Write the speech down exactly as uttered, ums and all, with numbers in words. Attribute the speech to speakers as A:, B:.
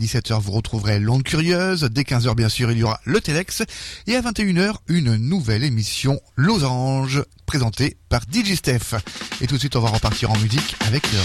A: dix-sept heures, vous retrouverez l'Onde Curieuse. Dès quinze heures, bien sûr, il y aura le Telex. Et à vingt et une heures, une nouvelle émission Losange, présentée par D J Steph. Et tout de suite, on va repartir en musique avec le